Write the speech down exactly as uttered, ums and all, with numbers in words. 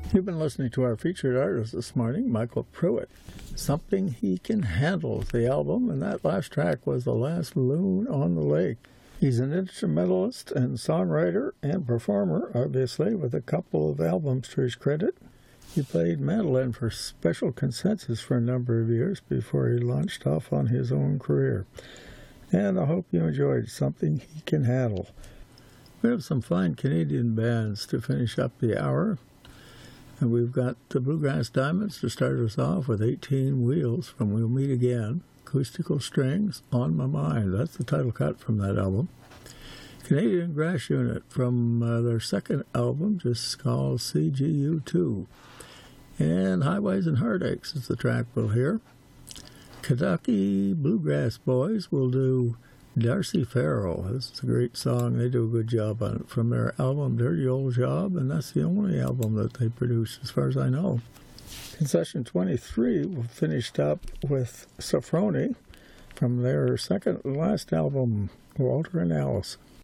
You've been listening to our featured artist this morning, Michael Pruitt. Something He Can Handle is the album, and that last track was The Last Loon on the Lake. He's an instrumentalist and songwriter and performer, obviously, with a couple of albums to his credit. He played mandolin for Special Consensus for a number of years before he launched off on his own career. And I hope you enjoyed Something He Can Handle. We have some fine Canadian bands to finish up the hour. And we've got the Bluegrass Diamonds to start us off with eighteen Wheels from We'll Meet Again. Acoustical Strings, On My Mind. That's the title cut from that album. Canadian Grass Unit from uh, their second album, just called C G U two. And Highways and Heartaches is the track we'll hear. Kentucky Bluegrass Boys will do Darcy Farrell. This is a great song. They do a good job on it from their album Dirty Old Job, and that's the only album that they produce as far as I know. Concession twenty-three will finished up with Sophrony from their second and last album, Walter and Alice.